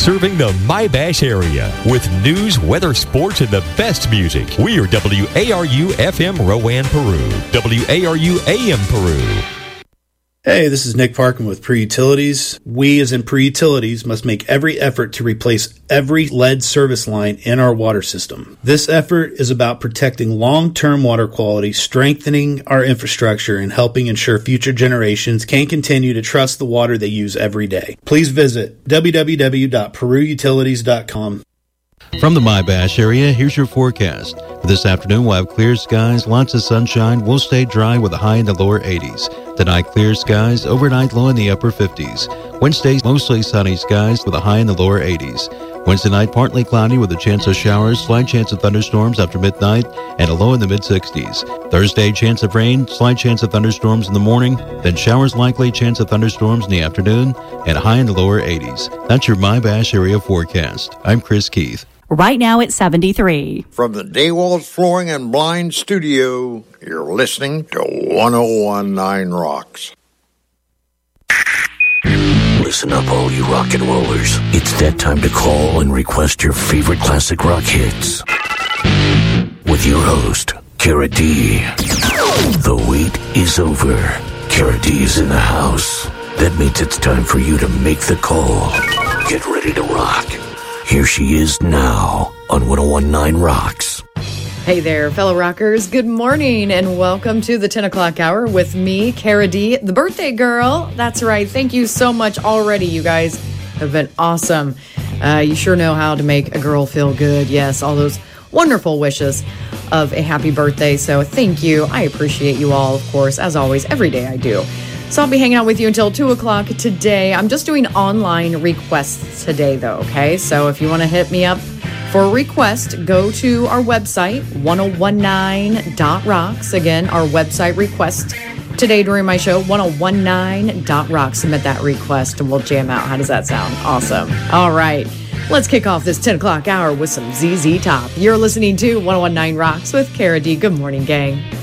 serving the My-Bash area with news, weather, sports, and the best music. We are WARU FM Rowan, Peru. WARU AM Peru. Hey, this is Nick Parkin with Pre-Utilities. We, as in Pre-Utilities, must make every effort to replace every lead service line in our water system. This effort is about protecting long-term water quality, strengthening our infrastructure, and helping ensure future generations can continue to trust the water they use every day. Please visit www.peruutilities.com. From the My-Bash area, here's your forecast. For this afternoon, we'll have clear skies, lots of sunshine. We'll stay dry with a high in the lower 80s. Tonight, clear skies, overnight low in the upper 50s. Wednesday, mostly sunny skies with a high in the lower 80s. Wednesday night, partly cloudy with a chance of showers, slight chance of thunderstorms after midnight, and a low in the mid-60s. Thursday, chance of rain, slight chance of thunderstorms in the morning, then showers likely, chance of thunderstorms in the afternoon, and a high in the lower 80s. That's your My-Bash area forecast. I'm Chris Keith. Right now it's 73. From the Daywalls Flooring and Blind Studio, you're listening to 1019 Rocks. Listen up, all you rock and rollers. It's that time to call and request your favorite classic rock hits. With your host, Kara D. The wait is over. Kara D is in the house. That means it's time for you to make the call. Get ready to rock. Here she is now on 1019 Rocks. Hey there, fellow rockers. Good morning and welcome to the 10 o'clock hour with me, Kara D, the birthday girl. That's right. Thank you so much already. You guys have been awesome. You sure know how to make a girl feel good. Yes, all those wonderful wishes of a happy birthday. So thank you. I appreciate you all, of course, as always, every day I do. So I'll be hanging out with you until 2 o'clock today. I'm just doing online requests today, though, okay? So if you want to hit me up for a request, go to our website, 1019.rocks. Again, our website request today during my show, 1019.rocks. Submit that request and we'll jam out. How does that sound? Awesome. All right. Let's kick off this 10 o'clock hour with some ZZ Top. You're listening to 1019 Rocks with Kara D. Good morning, gang.